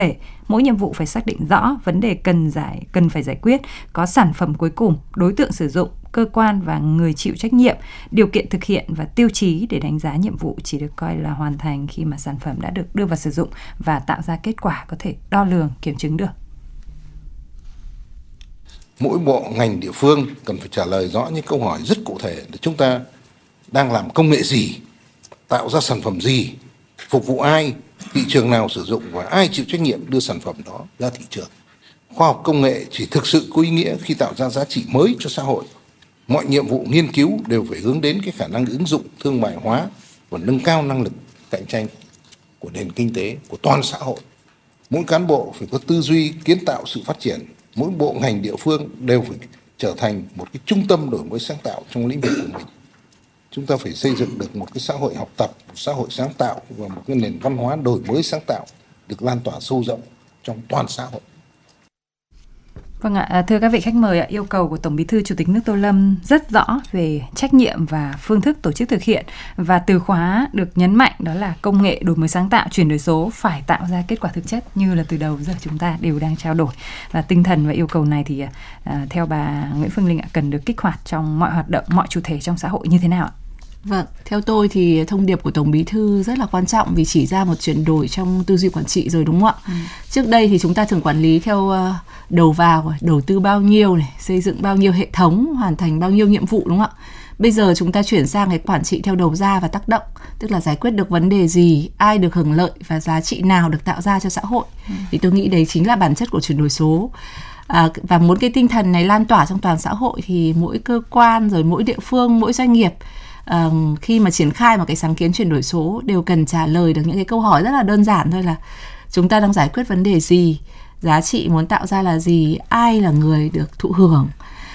Mỗi nhiệm vụ phải xác định rõ vấn đề cần phải giải quyết, có sản phẩm cuối cùng, đối tượng sử dụng, cơ quan và người chịu trách nhiệm, điều kiện thực hiện và tiêu chí để đánh giá nhiệm vụ chỉ được coi là hoàn thành khi mà sản phẩm đã được đưa vào sử dụng và tạo ra kết quả có thể đo lường, kiểm chứng được. Mỗi bộ ngành địa phương cần phải trả lời rõ những câu hỏi rất cụ thể là chúng ta đang làm công nghệ gì, tạo ra sản phẩm gì, phục vụ ai, thị trường nào sử dụng và ai chịu trách nhiệm đưa sản phẩm đó ra thị trường. Khoa học công nghệ chỉ thực sự có ý nghĩa khi tạo ra giá trị mới cho xã hội. Mọi nhiệm vụ nghiên cứu đều phải hướng đến cái khả năng ứng dụng, thương mại hóa và nâng cao năng lực cạnh tranh của nền kinh tế, của toàn xã hội. Mỗi cán bộ phải có tư duy kiến tạo sự phát triển. Mỗi bộ ngành địa phương đều phải trở thành một cái trung tâm đổi mới sáng tạo trong lĩnh vực của mình. Chúng ta phải xây dựng được một cái xã hội học tập, một xã hội sáng tạo và một cái nền văn hóa đổi mới sáng tạo được lan tỏa sâu rộng trong toàn xã hội. Vâng ạ, thưa các vị khách mời ạ, yêu cầu của Tổng Bí thư Chủ tịch nước Tô Lâm rất rõ về trách nhiệm và phương thức tổ chức thực hiện, và từ khóa được nhấn mạnh đó là công nghệ, đổi mới sáng tạo, chuyển đổi số phải tạo ra kết quả thực chất như là từ đầu giờ chúng ta đều đang trao đổi. Và tinh thần và yêu cầu này thì theo bà Nguyễn Phương Linh ạ, cần được kích hoạt trong mọi hoạt động, mọi chủ thể trong xã hội như thế nào ạ? Vâng, theo tôi thì thông điệp của Tổng Bí thư rất là quan trọng vì chỉ ra một chuyển đổi trong tư duy quản trị rồi, đúng không ạ? Trước đây thì chúng ta thường quản lý theo đầu vào, đầu tư bao nhiêu này, xây dựng bao nhiêu hệ thống, hoàn thành bao nhiêu nhiệm vụ, đúng không ạ? Bây giờ chúng ta chuyển sang cái quản trị theo đầu ra và tác động, tức là giải quyết được vấn đề gì, ai được hưởng lợi và giá trị nào được tạo ra cho xã hội. Thì tôi nghĩ đấy chính là bản chất của chuyển đổi số. Và muốn cái tinh thần này lan tỏa trong toàn xã hội thì mỗi cơ quan, rồi mỗi địa phương, mỗi doanh nghiệp khi mà triển khai một cái sáng kiến chuyển đổi số đều cần trả lời được những cái câu hỏi rất là đơn giản thôi, là chúng ta đang giải quyết vấn đề gì, giá trị muốn tạo ra là gì, ai là người được thụ hưởng,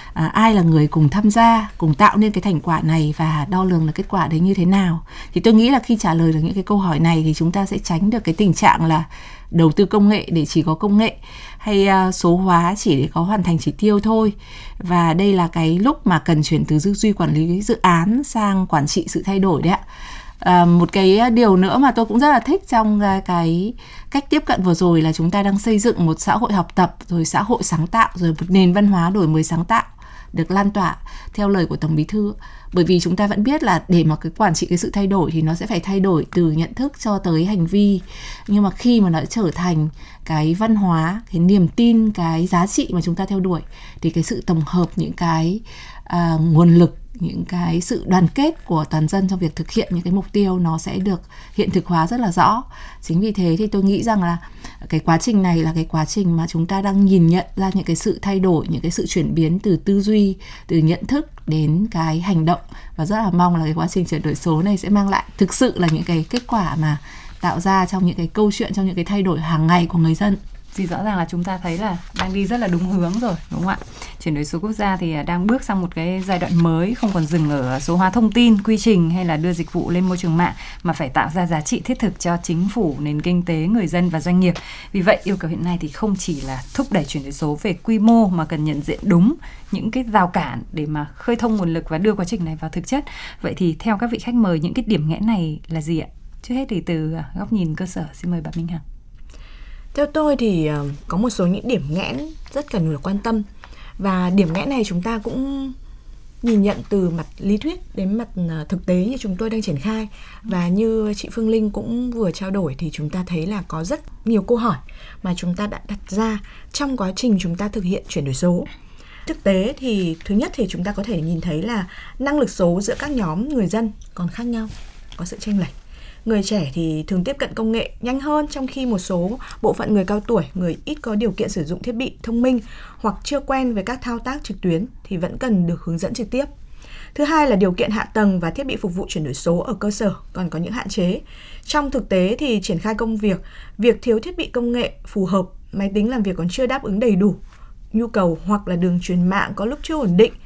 ai là người cùng tham gia, cùng tạo nên cái thành quả này và đo lường là kết quả đấy như thế nào. Thì tôi nghĩ là khi trả lời được những cái câu hỏi này thì chúng ta sẽ tránh được cái tình trạng là đầu tư công nghệ để chỉ có công nghệ, hay số hóa chỉ để có hoàn thành chỉ tiêu thôi. Và đây là cái lúc mà cần chuyển từ tư duy quản lý dự án sang quản trị sự thay đổi đấy ạ. Một cái điều nữa mà tôi cũng rất là thích trong cái cách tiếp cận vừa rồi là chúng ta đang xây dựng một xã hội học tập, rồi xã hội sáng tạo, rồi một nền văn hóa đổi mới sáng tạo được lan tỏa theo lời của Tổng Bí thư. Bởi vì chúng ta vẫn biết là để mà cái quản trị cái sự thay đổi thì nó sẽ phải thay đổi từ nhận thức cho tới hành vi. Nhưng mà khi mà nó trở thành cái văn hóa, cái niềm tin, cái giá trị mà chúng ta theo đuổi thì cái sự tổng hợp những cái nguồn lực, những cái sự đoàn kết của toàn dân trong việc thực hiện những cái mục tiêu nó sẽ được hiện thực hóa rất là rõ. Chính vì thế thì tôi nghĩ rằng là cái quá trình này là cái quá trình mà chúng ta đang nhìn nhận ra những cái sự thay đổi, những cái sự chuyển biến từ tư duy, từ nhận thức đến cái hành động. Và rất là mong là cái quá trình chuyển đổi số này sẽ mang lại thực sự là những cái kết quả mà tạo ra trong những cái câu chuyện, trong những cái thay đổi hàng ngày của người dân. Thì rõ ràng là chúng ta thấy là đang đi rất là đúng hướng rồi, đúng không ạ? Chuyển đổi số quốc gia thì đang bước sang một cái giai đoạn mới, không còn dừng ở số hóa thông tin, quy trình hay là đưa dịch vụ lên môi trường mạng, mà phải tạo ra giá trị thiết thực cho chính phủ, nền kinh tế, người dân và doanh nghiệp. Vì vậy, yêu cầu hiện nay thì không chỉ là thúc đẩy chuyển đổi số về quy mô mà cần nhận diện đúng những cái rào cản để mà khơi thông nguồn lực và đưa quá trình này vào thực chất. Vậy thì theo các vị khách mời, những cái điểm nghẽn này là gì ạ? Trước hết thì từ góc nhìn cơ sở, xin mời bà Minh Hằng. Theo tôi thì có một số những điểm nghẽn rất cần được quan tâm. Và điểm nghẽn này chúng ta cũng nhìn nhận từ mặt lý thuyết đến mặt thực tế như chúng tôi đang triển khai. Và như chị Phương Linh cũng vừa trao đổi thì chúng ta thấy là có rất nhiều câu hỏi mà chúng ta đã đặt ra trong quá trình chúng ta thực hiện chuyển đổi số. Thực tế thì thứ nhất thì chúng ta có thể nhìn thấy là năng lực số giữa các nhóm người dân còn khác nhau, có sự chênh lệch. Người trẻ thì thường tiếp cận công nghệ nhanh hơn, trong khi một số bộ phận người cao tuổi, người ít có điều kiện sử dụng thiết bị thông minh hoặc chưa quen với các thao tác trực tuyến thì vẫn cần được hướng dẫn trực tiếp. Thứ hai là điều kiện hạ tầng và thiết bị phục vụ chuyển đổi số ở cơ sở còn có những hạn chế. Trong thực tế thì triển khai công việc thiếu thiết bị công nghệ phù hợp, máy tính làm việc còn chưa đáp ứng đầy đủ nhu cầu, hoặc là đường truyền mạng có lúc chưa ổn định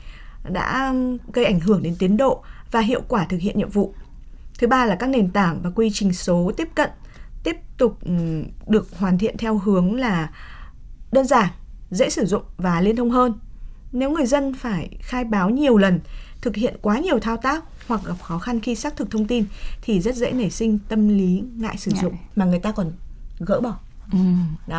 đã gây ảnh hưởng đến tiến độ và hiệu quả thực hiện nhiệm vụ. Thứ ba là các nền tảng và quy trình số tiếp tục được hoàn thiện theo hướng là đơn giản, dễ sử dụng và liên thông hơn. Nếu người dân phải khai báo nhiều lần, thực hiện quá nhiều thao tác hoặc gặp khó khăn khi xác thực thông tin thì rất dễ nảy sinh tâm lý ngại sử dụng mà người ta còn gỡ bỏ. Đó.